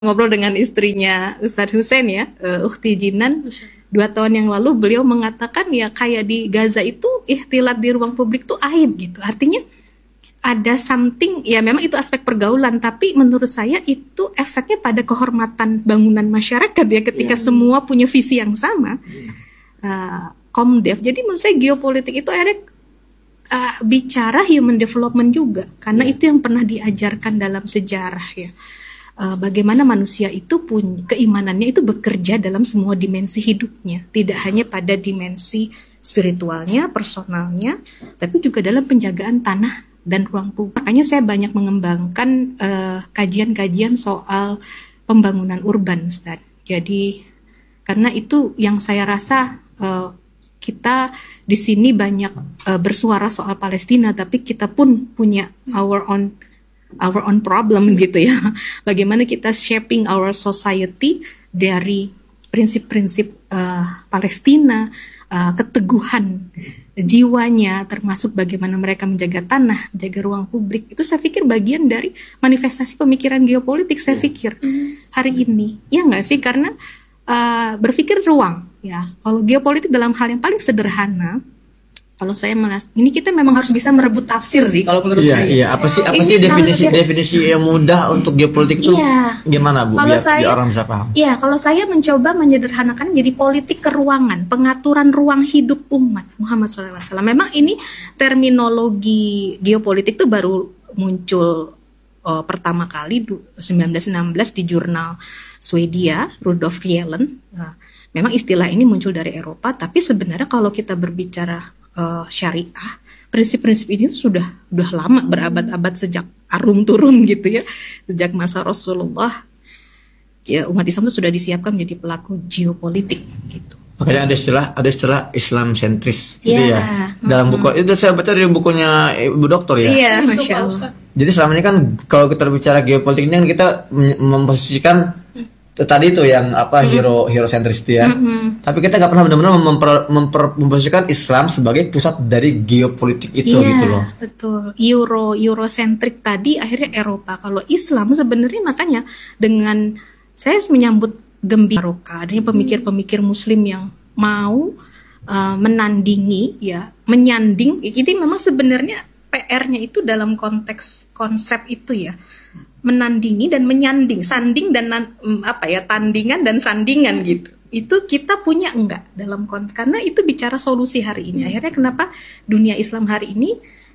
ngobrol dengan istrinya Ustadz Hussein ya, Ukhti Jinan. 2 tahun yang lalu beliau mengatakan ya kayak di Gaza itu ikhtilat di ruang publik tuh aib gitu. Artinya ada something, ya memang itu aspek pergaulan, tapi menurut saya itu efeknya pada kehormatan bangunan masyarakat ya ketika semua punya visi yang sama. Komdev. Jadi menurut saya geopolitik itu akhirnya bicara human development juga, karena itu yang pernah diajarkan dalam sejarah ya. Bagaimana manusia itu punya keimanannya itu bekerja dalam semua dimensi hidupnya, tidak hanya pada dimensi spiritualnya, personalnya, tapi juga dalam penjagaan tanah dan ruang publik. Makanya saya banyak mengembangkan kajian-kajian soal pembangunan urban, Ustaz. Jadi karena itu yang saya rasa kita di sini banyak bersuara soal Palestina, tapi kita pun punya our own problem gitu ya. Bagaimana kita shaping our society dari prinsip-prinsip Palestina, keteguhan jiwanya, termasuk bagaimana mereka menjaga tanah, menjaga ruang publik. Itu saya pikir bagian dari manifestasi pemikiran geopolitik, saya pikir hari ini. Ya nggak sih? Karena berpikir ruang ya. Kalau geopolitik dalam hal yang paling sederhana, kalau saya ini kita memang harus bisa merebut tafsir sih kalau menurut saya. Iya, apa sih definisi yang mudah untuk geopolitik itu gimana Bu? Kalau biar orang bisa paham. Iya, kalau saya mencoba menyederhanakan jadi politik keruangan, pengaturan ruang hidup umat Muhammad SAW. Memang ini terminologi geopolitik itu baru muncul pertama kali 1916 di jurnal Swedia, Rudolf Kielen. Memang istilah ini muncul dari Eropa, tapi sebenarnya kalau kita berbicara syariah, prinsip-prinsip ini sudah lama, berabad-abad, sejak arum turun gitu ya, sejak masa Rasulullah ya, umat Islam itu sudah disiapkan menjadi pelaku geopolitik gitu. Makanya ada istilah Islam sentris gitu ya. Dalam buku itu saya baca dari bukunya Ibu Doktor ya. Iya, Masya Allah. Jadi selama ini kan kalau kita bicara geopolitik ini kan kita memposisikan tadi itu yang hero sentris itu ya. Tapi kita nggak pernah benar-benar memposisikan Islam sebagai pusat dari geopolitik itu gitu loh. Betul. Eurosentrik tadi akhirnya Eropa. Kalau Islam sebenarnya, makanya dengan saya menyambut gembira adanya pemikir-pemikir Muslim yang mau menandingi ya, menyanding. Ini memang sebenarnya PR-nya itu dalam konteks konsep itu ya. Menandingi dan menyanding, sanding dan tandingan dan sandingan gitu. Itu kita punya enggak dalam konteks, karena itu bicara solusi hari ini. Akhirnya kenapa dunia Islam hari ini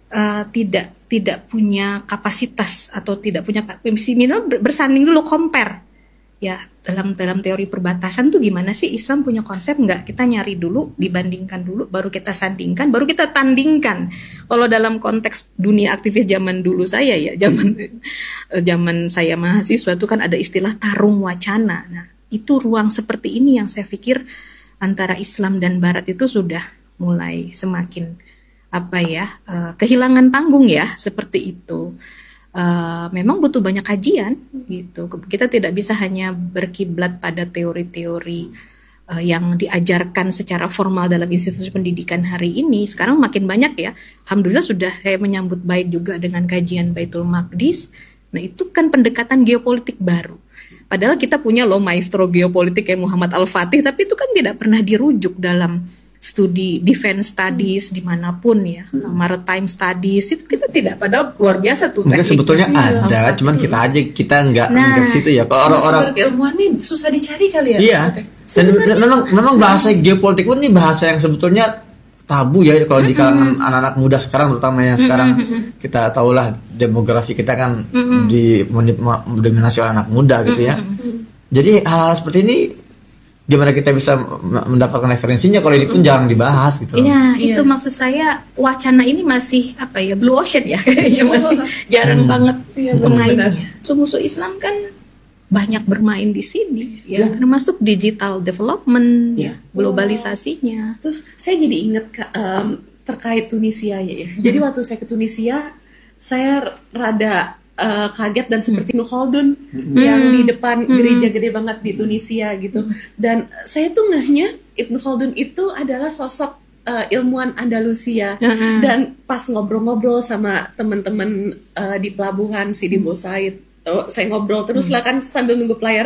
tidak punya kapasitas atau tidak punya minimal bersanding dulu, compare. Ya, dalam teori perbatasan tuh gimana sih Islam punya konsep enggak? Kita nyari dulu, dibandingkan dulu, baru kita sandingkan, baru kita tandingkan. Kalau dalam konteks dunia aktivis zaman dulu saya ya, zaman saya mahasiswa itu kan ada istilah tarung wacana. Nah, itu ruang seperti ini yang saya pikir antara Islam dan Barat itu sudah mulai semakin kehilangan panggung ya, seperti itu. Memang butuh banyak kajian gitu. Kita tidak bisa hanya berkiblat pada teori-teori yang diajarkan secara formal dalam institusi pendidikan hari ini. Sekarang makin banyak ya. Alhamdulillah sudah saya menyambut baik juga dengan kajian Baitul Maqdis. Nah, itu kan pendekatan geopolitik baru. Padahal kita punya maestro geopolitik kayak Muhammad Al-Fatih, tapi itu kan tidak pernah dirujuk dalam studi defense studies dimanapun ya, maritime studies itu kita tidak, padahal luar biasa tuh. Mungkin sebetulnya ada, cuman kita nggak ke situ ya. Kalau orang ilmuwan ini susah dicari kali ya. Iya. Dan memang bahasa geopolitik pun ini bahasa yang sebetulnya tabu ya kalau di kalangan anak-anak muda sekarang, terutama yang sekarang kita tahulah demografi kita kan didominasi oleh anak muda gitu ya. Jadi hal-hal seperti ini gimana kita bisa mendapatkan referensinya kalau ini pun jarang dibahas gitu. Iya, itu maksud saya, wacana ini masih blue ocean ya, kayaknya masih jarang banget bermainnya. Musuh Islam kan banyak bermain di sini ya, termasuk digital development, globalisasinya. Terus saya jadi ingat terkait Tunisia ya. Jadi waktu saya ke Tunisia, saya rada kaget dan seperti Ibnu Khaldun yang di depan gereja gede banget di Tunisia gitu. Dan saya tuh ngehnya Ibnu Khaldun itu adalah sosok ilmuwan Andalusia. Dan pas ngobrol-ngobrol sama teman-teman di pelabuhan Sidi Bosaid, saya ngobrol terus lah kan sambil nunggu pelayaran